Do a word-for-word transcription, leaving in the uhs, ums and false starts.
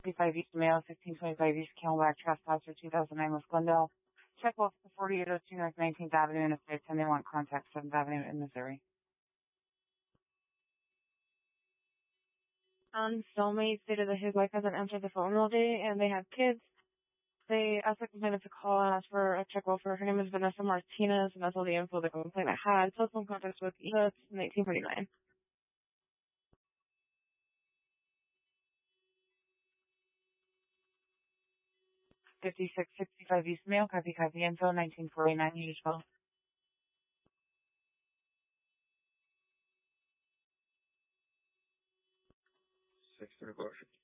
sixty-five East Mayo, sixteen twenty-five East Camelback, trespasser, two thousand nine West Glendale. Check off the forty-eight oh two North nineteenth Avenue, and if they attend, they want contact seventh Avenue in Missouri. Um, cellmate stated that his wife hasn't answered the phone all day, and they have kids. They asked the complainant to call and ask for a check over. Her name is Vanessa Martinez, and that's all the info the complainant had. Telephone contacts with Eva, nineteen forty-nine. fifty-six sixty-five East Mayo, copy, copy, info, nineteen forty-nine, usual. Six thirty-four.